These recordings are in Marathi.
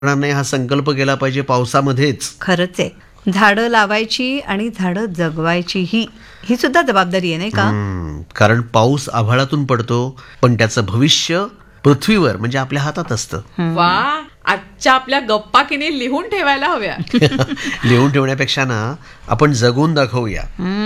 नाही हा संकल्प केला पाहिजे पावसामध्येच. खरंच आहे, झाडं लावायची आणि झाडं जगवायची ही सुद्धा जबाबदारी आहे, नाही का? कारण पाऊस आभाळातून पडतो, पण त्याचं भविष्य पृथ्वीवर म्हणजे आपल्या हातात असतं. वा, आजच्या आपल्या गप्पा की नाही लिहून ठेवायला हव्या. लिहून ठेवण्यापेक्षा ना आपण जगून दाखवूया.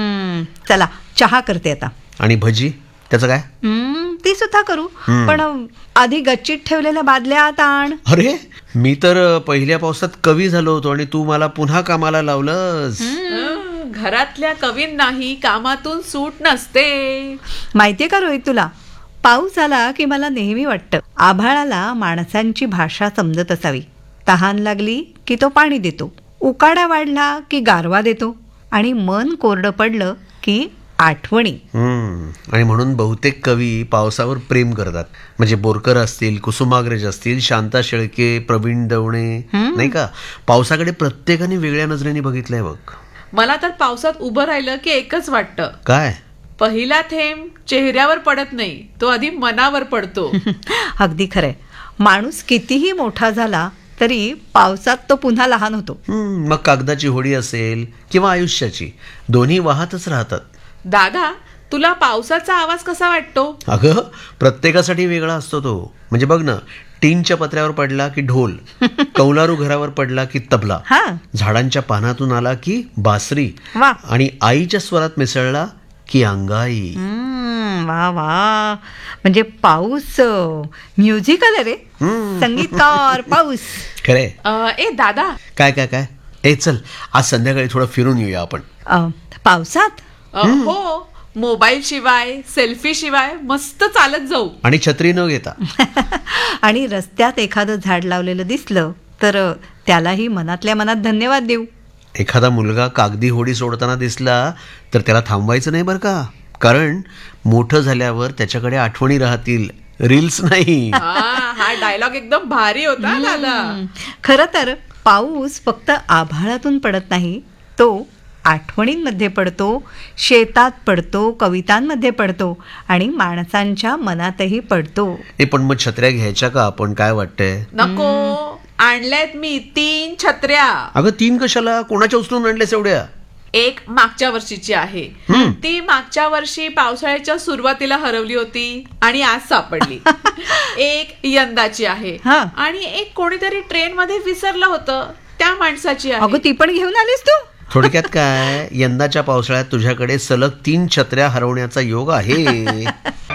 चला चहा करते आता. आणि भजी त्याचं काय? ती सुद्धा करू, पण आधी गच्चीत ठेवलेल्या बादल्या ताण. अरे मी तर पहिल्या पावसात कवी झालो होतो आणि तू मला पुन्हा कामाला लावलंस. घरातल्या कवींनाही कामातून सूट नसते. माहितीये का रोहित तुला, पाऊस आला की मला नेहमी वाटतं आभाळाला माणसांची भाषा समजत असावी. तहान लागली की तो पाणी देतो, उकाडा वाढला की गारवा देतो, आणि मन कोरडं पडलं की आठवणी. आणि म्हणून बहुतेक कवी पावसावर प्रेम करतात. म्हणजे बोरकर असतील, कुसुमाग्रज असतील, शांता शेळके, प्रवीण दवणे, नाही का? पावसाकडे प्रत्येकाने वेगळ्या नजरेने बघितलंय बघ. मला तर पावसात उभं राहिलं की एकच वाटतं, काय? पहिला थेंब चेहऱ्यावर पडत नाही, तो आधी मनावर पडतो. अगदी खरंय. माणूस कितीही मोठा झाला तरी पावसात तो पुन्हा लहान होतो. मग कागदाची होडी असेल किंवा आयुष्याची, दोन्ही वाहतच राहतात. दादा, तुला पावसाचा आवाज कसा वाटतो? अगं प्रत्येकासाठी वेगळा असतो तो. म्हणजे बघ ना, टीनच्या पत्र्यावर पडला की ढोल, कौलारू घरावर पडला की तबला, झाडांच्या पानातून आला की बासरी, आणि आईच्या स्वरात मिसळला की अंगाई. वा वा, म्हणजे पाऊस म्युझिकल आहे रे, संगीतकार पाऊस. खरे. ए दादा, काय काय काय? ए चल, आज संध्याकाळी थोडं फिरून येऊया आपण. पावसात? हो, मोबाईल शिवाय, सेल्फी शिवाय मस्त चालत जाऊ. आणि छत्री न घेता. आणि रस्त्यात एखादं झाड लावलेलं दिसलं तर त्यालाही मनातल्या मनात धन्यवाद देऊ. एखादा मुलगा कागदी होडी सोडताना दिसला तर त्याला थांबवायचं नाही बरं का, कारण मोठं झाल्यावर त्याच्याकडे आठवणी राहतील, रील्स नाही. हा डायलॉग एकदम भारी होता दादा. खरं तर पाऊस फक्त आभाळातून पडत नाही, तो आठवणींमध्ये पडतो, शेतात पडतो, कवितांमध्ये पडतो, आणि माणसांच्या मनातही पडतो. पण मग छत्र्या घ्यायच्या का आपण? काय वाटतंय? नको, आणल्यात मी 3 छत्र्या. अगं 3 कशाला? कोणाच्या उचलून आणल्यास एवढ्या? एक मागच्या वर्षीची आहे, ती मागच्या वर्षी पावसाळ्याच्या सुरुवातीला हरवली होती आणि आज सापडली. एक यंदाची आहे, आणि एक कोणीतरी ट्रेन मध्ये विसरलं होतं त्या माणसाची आहे. अगं ती पण घेऊन आलीस तू? थोडक्यात काय, यंदाच्या पावसाळ्यात तुझ्याकडे सलग 3 छत्र्या हरवण्याचा योग आहे.